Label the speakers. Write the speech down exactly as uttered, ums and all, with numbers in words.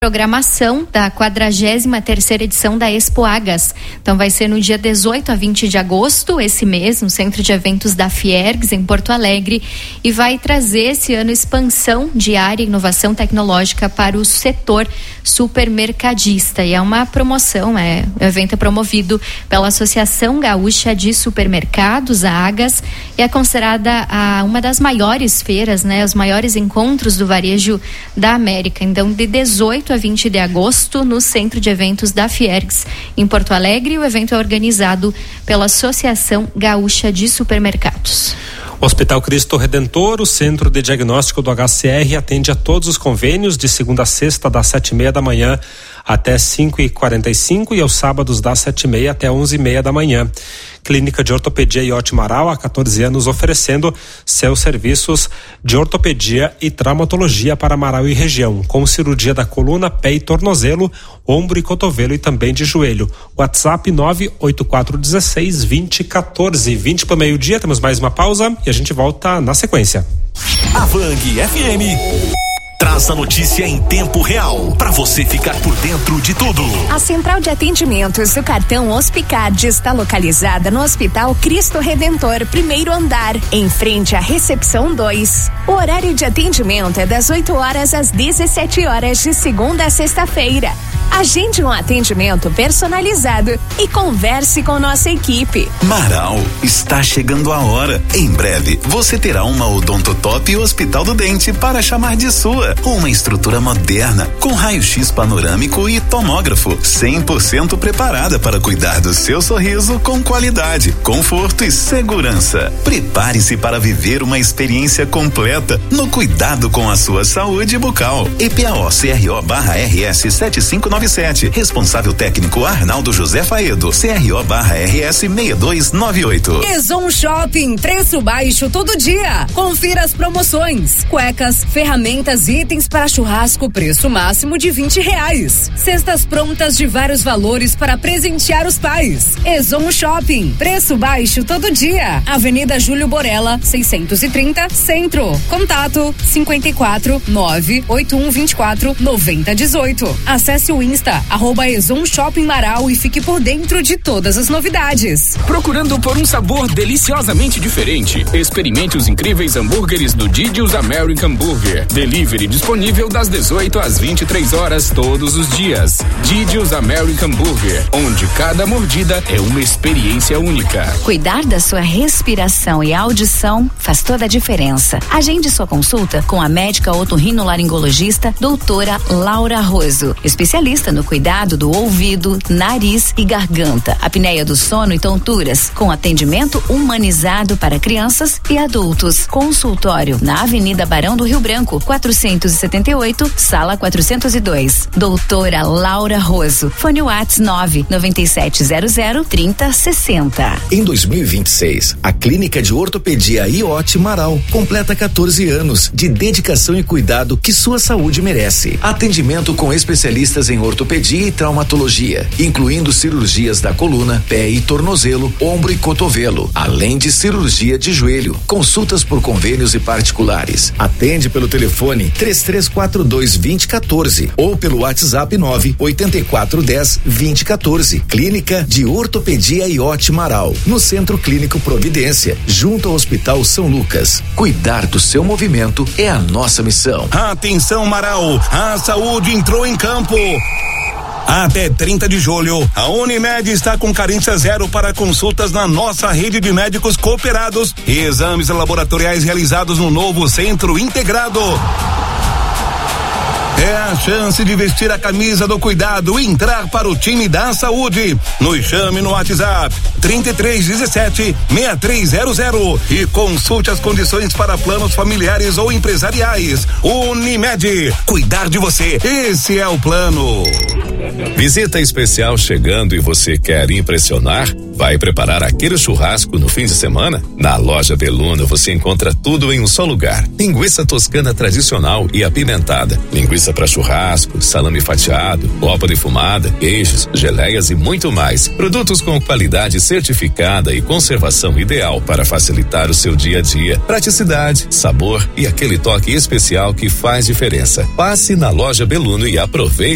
Speaker 1: programação da quadragésima terceira edição da Expo Agas. Então vai ser no dia dezoito a vinte de agosto, esse mês, no Centro de Eventos da Fiergs, em Porto Alegre, e vai trazer esse ano expansão de área e inovação tecnológica para o setor supermercadista. E é uma promoção, é, o evento é promovido pela Associação Gaúcha de Supermercados, a Agas, e é considerada a, uma das maiores feiras, né, os maiores encontros do varejo da América. Então, de dezoito a vinte de agosto, no Centro de Eventos da Fiergs, em Porto Alegre, o evento é organizado pela Associação Gaúcha de Supermercados.
Speaker 2: O Hospital Cristo Redentor, o Centro de Diagnóstico do H C R, atende a todos os convênios de segunda a sexta, das sete e meia da manhã até cinco e quarenta e cinco e aos sábados das sete e meia até onze e meia da manhã. Clínica de Ortopedia Iote Amaral, há quatorze anos, oferecendo seus serviços de ortopedia e traumatologia para Amaral e região, com cirurgia da coluna, pé e tornozelo, ombro e cotovelo e também de joelho. WhatsApp nove oito quatro um seis, vinte, quatorze, vinte para o meio-dia. Temos mais uma pausa e a gente volta na sequência.
Speaker 3: A Vang F M traz a notícia em tempo real, para você ficar por dentro de tudo.
Speaker 4: A central de atendimentos do cartão Hospicard está localizada no Hospital Cristo Redentor, primeiro andar, em frente à recepção dois. O horário de atendimento é das oito horas às dezessete horas, de segunda a sexta-feira. Agende um atendimento personalizado e converse com nossa equipe.
Speaker 3: Marau, está chegando a hora. Em breve, você terá uma Odontotop Hospital do Dente para chamar de sua. Uma estrutura moderna, com raio-x panorâmico e tomógrafo, cem por cento preparada para cuidar do seu sorriso com qualidade, conforto e segurança. Prepare-se para viver uma experiência completa no cuidado com a sua saúde bucal. E P A O C R O barra R S sete cinco nove sete. Responsável técnico Arnaldo José Faedo. C R O barra R S seis dois nove oito.
Speaker 5: Exon Shopping, preço baixo todo dia. Confira as promoções. Cuecas, ferramentas e itens para churrasco, preço máximo de vinte reais. Cestas prontas de vários valores para presentear os pais. Exon Shopping, preço baixo todo dia. Avenida Júlio Borella, seiscentos e trinta, Centro. Contato cinquenta e quatro, nove oito um vinte e quatro, noventa dezoito. Acesse o Insta, arroba Exon Shopping Marau, e fique por dentro de todas as novidades.
Speaker 6: Procurando por um sabor deliciosamente diferente? Experimente os incríveis hambúrgueres do Didi's American Burger. Delivery disponível das dezoito às vinte e três horas todos os dias. Didi's American Burger, onde cada mordida é uma experiência única.
Speaker 4: Cuidar da sua respiração e audição faz toda a diferença. Agende sua consulta com a médica otorrinolaringologista doutora Laura Roso, especialista no cuidado do ouvido, nariz e garganta, apneia do sono e tonturas, com atendimento humanizado para crianças e adultos. Consultório na Avenida Barão do Rio Branco, quatrocentos e setenta e oito, sala quatrocentos e dois. Doutora Laura Roso. Fone Whats nove nove sete zero zero, trinta sessenta.
Speaker 3: Em dois mil e vinte e seis, a Clínica de Ortopedia Iote Amaral completa quatorze anos de dedicação e cuidado que sua saúde merece. Atendimento com especialistas em ortopedia e traumatologia, incluindo cirurgias da coluna, pé e tornozelo, ombro e cotovelo, além de cirurgia de joelho. Consultas por convênios e particulares. Atende pelo telefone três três quatro dois, dois zero um quatro ou pelo WhatsApp nove oito quatro um zero, vinte e quatorze. Clínica de Ortopedia Iote Amaral, no Centro Clínico Providência, junto ao Hospital São Lucas. Cuidar do seu movimento é a nossa missão.
Speaker 7: Atenção, Amaral, a saúde entrou em campo. Até trinta de julho, a Unimed está com carência zero para consultas na nossa rede de médicos cooperados e exames laboratoriais realizados no novo Centro Integrado. É a chance de vestir a camisa do cuidado e entrar para o time da saúde. Nos chame no WhatsApp trinta e três dezessete, sessenta e três zero zero e consulte as condições para planos familiares ou empresariais. Unimed, cuidar de você, esse é o plano.
Speaker 8: Visita especial chegando e você quer impressionar? Vai preparar aquele churrasco no fim de semana? Na Loja Beluna você encontra tudo em um só lugar. Linguiça toscana tradicional e apimentada, linguiça para churrasco, salame fatiado, copa defumada, queijos, geleias e muito mais. Produtos com qualidade certificada e conservação ideal para facilitar o seu dia a dia. Praticidade, sabor e aquele toque especial que faz diferença. Passe na Loja Beluna e aproveite